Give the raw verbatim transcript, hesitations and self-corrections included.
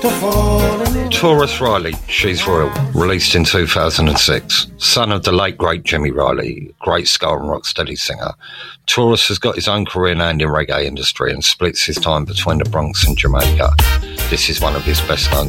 Taurus Riley, She's Royal, released in two thousand six. Son of the late great Jimmy Riley, great ska and rocksteady singer, Taurus has got his own career now in the reggae industry and splits his time between the Bronx and Jamaica. This is one of his best known